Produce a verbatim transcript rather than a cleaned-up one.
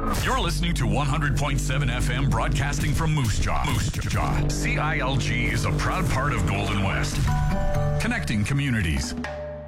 You're listening to one hundred point seven F M broadcasting from Moose Jaw. Moose Jaw. C I L G is a proud part of Golden West. Connecting communities.